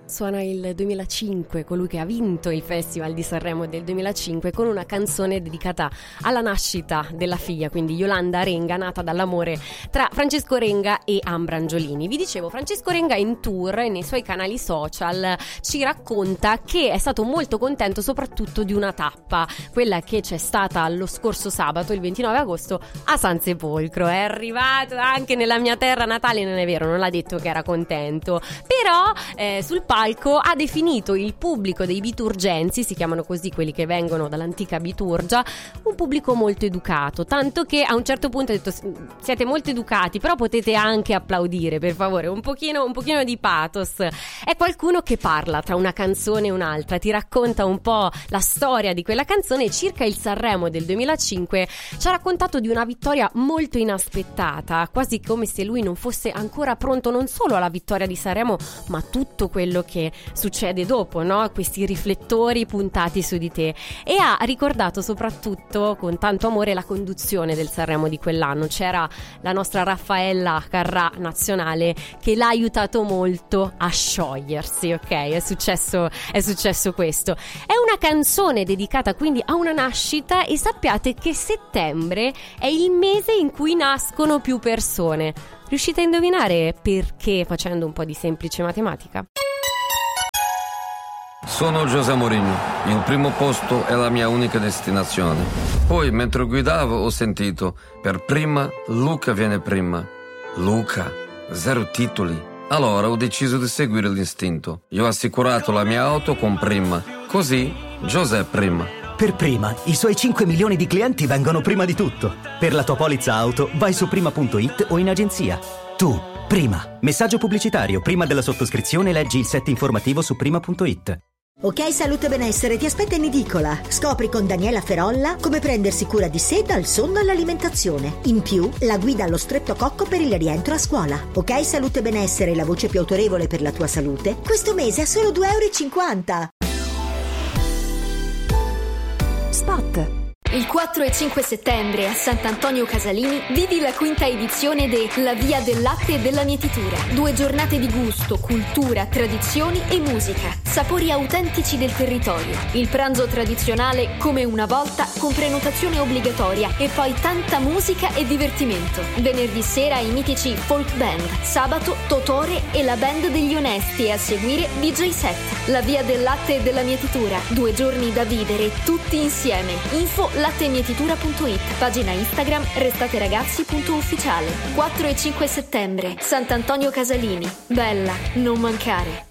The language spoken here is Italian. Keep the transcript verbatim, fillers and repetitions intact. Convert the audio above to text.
suona il duemilacinque, colui che ha vinto il Festival di Sanremo del duemilacinque, con una canzone dedicata alla nascita della figlia, quindi Yolanda Renga, nata dall'amore tra Francesco Renga e Ambra Angiolini. Vi dicevo, Francesco Renga in tour e nei suoi canali social ci racconta che è stato molto contento soprattutto di una tappa, quella che c'è stata lo scorso sabato, il ventinove agosto, a San Sepolcro. È arrivato anche nella mia terra natale, non è vero, non l'ha detto che era contento, però eh, sul palco ha definito il pubblico dei biturgensi, si chiamano così quelli che vengono dall'antica Biturgia, un pubblico molto educato, tanto che a un certo punto ha detto: siete molto educati, però potete anche applaudire, per favore, un pochino, un pochino di pathos. È qualcuno che parla tra una canzone e un'altra, ti racconta un po' la storia di quella canzone. E circa il Sanremo del duemilacinque ci ha raccontato di una vittoria molto inaspettata, quasi come se lui non fosse ancora pronto non solo alla vittoria di Sanremo, ma tutto quello che succede dopo, no? Questi riflettori puntati su di te. E ha ricordato soprattutto con tanto amore la conduzione del Sanremo di quell'anno. C'era la nostra Raffaella Carrà nazionale che l'ha aiutato molto a sciogliersi, ok? È successo, è successo questo. È una canzone dedicata quindi a una nascita, e sappiate che settembre è il mese in cui nascono più persone. Riuscite a indovinare perché, facendo un po' di semplice matematica? Sono José Mourinho, il primo posto è la mia unica destinazione. Poi, mentre guidavo, ho sentito: per prima, Luca viene prima. Luca, zero titoli. Allora ho deciso di seguire l'istinto. Io ho assicurato la mia auto con Prima. Così, José prima. Per Prima, i suoi cinque milioni di clienti vengono prima di tutto. Per la tua polizza auto, vai su prima punto it o in agenzia. Tu, Prima. Messaggio pubblicitario. Prima della sottoscrizione leggi il set informativo su prima punto it. Ok Salute e Benessere ti aspetta in edicola. Scopri con Daniela Ferolla come prendersi cura di sé dal sonno all'alimentazione. In più, la guida allo streptococco per il rientro a scuola. Ok Salute e Benessere, la voce più autorevole per la tua salute, questo mese a solo due euro e cinquanta. Spot. Il quattro e cinque settembre a Sant'Antonio Casalini vivi la quinta edizione de La Via del Latte e della Mietitura. Due giornate di gusto, cultura, tradizioni e musica. Sapori autentici del territorio. Il pranzo tradizionale come una volta con prenotazione obbligatoria e poi tanta musica e divertimento. Venerdì sera i mitici folk band. Sabato Totore e la band degli Onesti e a seguire D J set. La Via del Latte e della Mietitura. Due giorni da vivere tutti insieme. Info lattemietitura punto it, pagina Instagram restateragazzi punto ufficiale. Quattro e cinque settembre, Sant'Antonio Casalini. Bella, non mancare.